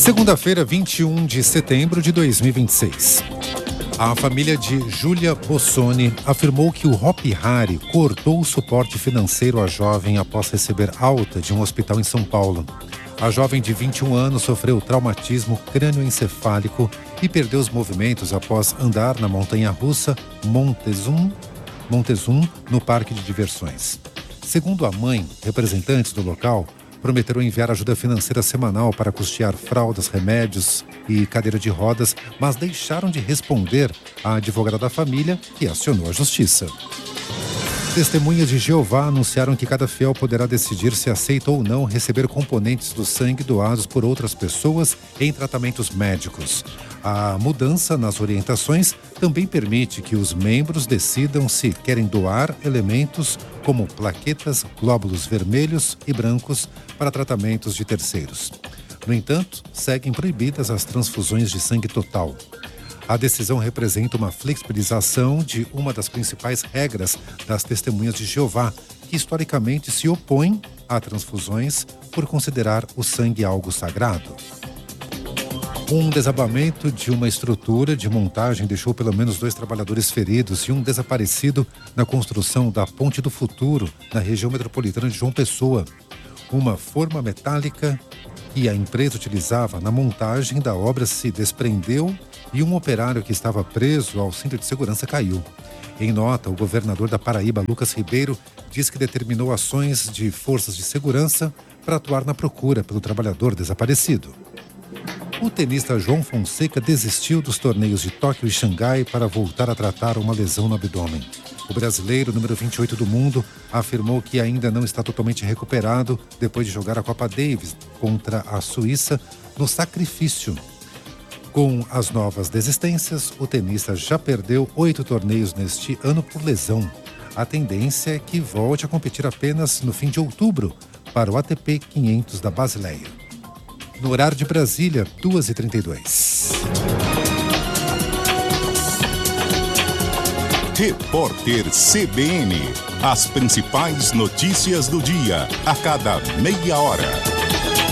Segunda-feira, 21 de setembro de 2026. A família de Júlia Bossoni afirmou que o Hopi Hari cortou o suporte financeiro à jovem após receber alta de um hospital em São Paulo. A jovem de 21 anos sofreu traumatismo crânioencefálico e perdeu os movimentos após andar na montanha-russa Montezum, no parque de diversões. Segundo a mãe, representantes do local prometeram enviar ajuda financeira semanal para custear fraldas, remédios e cadeira de rodas, mas deixaram de responder à advogada da família, que acionou a justiça. Testemunhas de Jeová anunciaram que cada fiel poderá decidir se aceita ou não receber componentes do sangue doados por outras pessoas em tratamentos médicos. A mudança nas orientações também permite que os membros decidam se querem doar elementos como plaquetas, glóbulos vermelhos e brancos para tratamentos de terceiros. No entanto, seguem proibidas as transfusões de sangue total. A decisão representa uma flexibilização de uma das principais regras das testemunhas de Jeová, que historicamente se opõem a transfusões por considerar o sangue algo sagrado. Um desabamento de uma estrutura de montagem deixou pelo menos 2 trabalhadores feridos e um desaparecido na construção da Ponte do Futuro, na região metropolitana de João Pessoa. Uma forma metálica que a empresa utilizava na montagem da obra se desprendeu e um operário que estava preso ao cinto de segurança caiu. Em nota, o governador da Paraíba, Lucas Ribeiro, diz que determinou ações de forças de segurança para atuar na procura pelo trabalhador desaparecido. O tenista João Fonseca desistiu dos torneios de Tóquio e Xangai para voltar a tratar uma lesão no abdômen. O brasileiro, número 28 do mundo, afirmou que ainda não está totalmente recuperado depois de jogar a Copa Davis contra a Suíça no sacrifício. Com as novas desistências, o tenista já perdeu 8 torneios neste ano por lesão. A tendência é que volte a competir apenas no fim de outubro para o ATP 500 da Basileia. No horário de Brasília, 2h32. Repórter CBN. As principais notícias do dia, a cada meia hora.